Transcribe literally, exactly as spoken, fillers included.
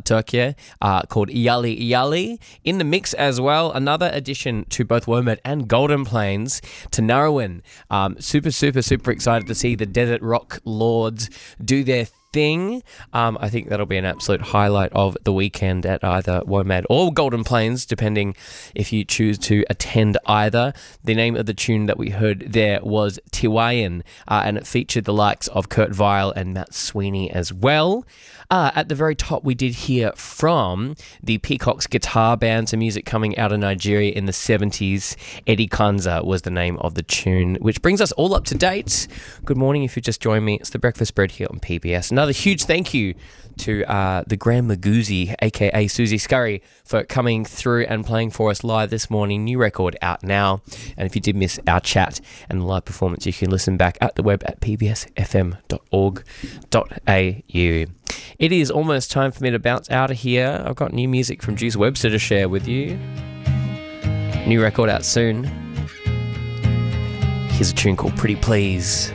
Turkey uh, called Iyali Iyali. In the mix as well, another addition to both WOMAD and Golden Plains, to Narrowin. Um, super, super, super excited to see the Desert Rock Lords do their thing. Um, I think that'll be an absolute highlight of the weekend at either WOMAD or Golden Plains, depending if you choose to attend either. The name of the tune that we heard there was Tiwayan, uh, and it featured the likes of Kurt Vile and Matt Sweeney as well. Uh, at the very top, we did hear from the Peacocks Guitar Band, some music coming out of Nigeria in the seventies. Eddie Kanza was the name of the tune, which brings us all up to date. Good morning if you just joined me. It's the Breakfast Spread here on P B S. Another huge thank you to uh, the Grand Magoozy, aka Susie Scurry, for coming through and playing for us live this morning. New record out now. And if you did miss our chat and the live performance, you can listen back at the web at p b s f m dot org dot a u. It is almost time for me to bounce out of here. I've got new music from Juice Webster to share with you. New record out soon. Here's a tune called Pretty Please.